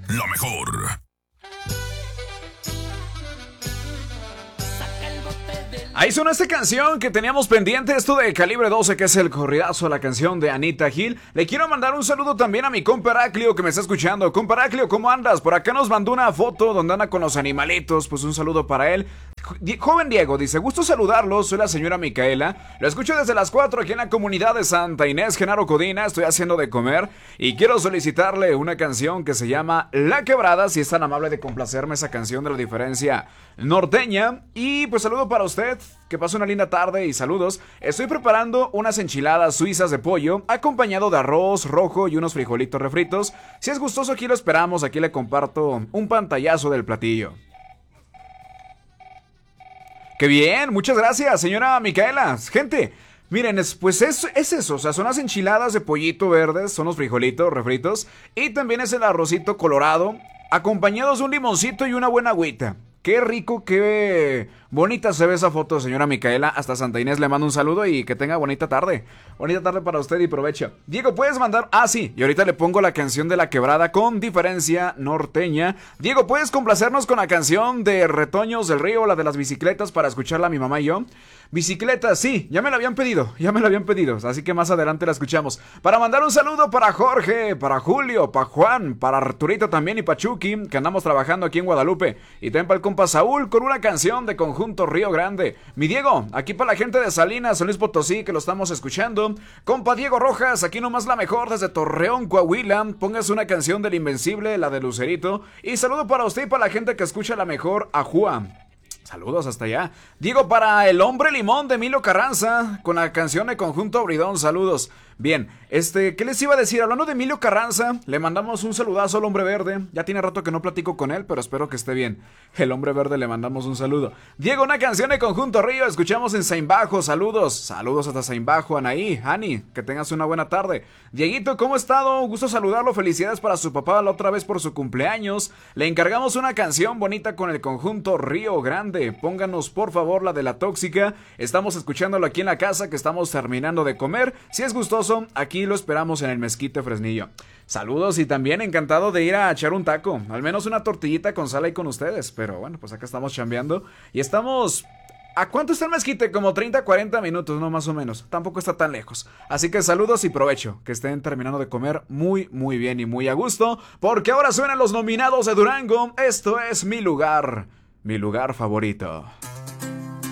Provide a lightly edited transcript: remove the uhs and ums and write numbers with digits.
la mejor. Ahí suena esta canción que teníamos pendiente, esto de Calibre 12, que es el corridazo, la canción de Anita Gil. Le quiero mandar un saludo también a mi compa Heraclio que me está escuchando. Compa Heraclio, ¿cómo andas? Por acá nos mandó una foto donde anda con los animalitos, pues un saludo para él. Joven Diego dice, gusto saludarlo, soy la señora Micaela, lo escucho desde las 4 aquí en la comunidad de Santa Inés, Genaro Codina, estoy haciendo de comer y quiero solicitarle una canción que se llama La Quebrada, si es tan amable de complacerme esa canción de la diferencia norteña. Y pues saludo para usted, que pase una linda tarde y saludos. Estoy preparando unas enchiladas suizas de pollo acompañado de arroz rojo y unos frijolitos refritos. Si es gustoso, aquí lo esperamos, aquí le comparto un pantallazo del platillo. ¡Qué bien! Muchas gracias, señora Micaela. Gente, miren, pues es eso, o sea, son las enchiladas de pollito verdes, son los frijolitos refritos y también es el arrocito colorado, acompañados de un limoncito y una buena agüita. ¡Qué rico, qué bonita se ve esa foto, señora Micaela! Hasta Santa Inés le mando un saludo y que tenga bonita tarde. Bonita tarde para usted y provecho. Diego, ¿puedes mandar? Ah, sí, y ahorita le pongo la canción de La Quebrada con diferencia norteña. Diego, ¿puedes complacernos con la canción de Retoños del Río, la de las bicicletas, para escucharla mi mamá y yo? Bicicletas, sí, ya me la habían pedido, así que más adelante la escuchamos. Para mandar un saludo para Jorge, para Julio, para Juan, para Arturito también y para Chucky, que andamos trabajando aquí en Guadalupe. Y también para el compa Saúl con una canción de Conjunto Río Grande. Mi Diego, aquí para la gente de Salinas, San Luis Potosí, que lo estamos escuchando. Compa Diego Rojas, aquí nomás la mejor desde Torreón, Coahuila. Póngase una canción del Invencible, la de Lucerito. Y saludo para usted y para la gente que escucha la mejor Ajúa. Saludos hasta allá. Diego, para el Hombre Limón de Emilio Carranza, con la canción de Conjunto Bridón, saludos. Bien, ¿qué les iba a decir? Hablando de Emilio Carranza, le mandamos un saludazo al Hombre Verde. Ya tiene rato que no platico con él, pero espero que esté bien. El Hombre Verde le mandamos un saludo. Diego, una canción de Conjunto Río, escuchamos en Saimbajo, saludos. Saludos hasta Saimbajo, Anaí, Ani, que tengas una buena tarde. Dieguito, ¿cómo ha estado? Gusto saludarlo, felicidades para su papá la otra vez por su cumpleaños. Le encargamos una canción bonita con el Conjunto Río Grande. Pónganos por favor la de La Tóxica. Estamos escuchándolo aquí en la casa que estamos terminando de comer. Si es gustoso, aquí lo esperamos en el Mezquite Fresnillo. Saludos y también encantado de ir a echar un taco, al menos una tortillita con sal ahí con ustedes. Pero bueno, pues acá estamos chambeando y estamos... ¿A cuánto está el Mezquite? Como 30, 40 minutos, no, más o menos. Tampoco está tan lejos. Así que saludos y provecho. Que estén terminando de comer muy, muy bien y muy a gusto. Porque ahora suenan los nominados de Durango. Esto es mi lugar favorito.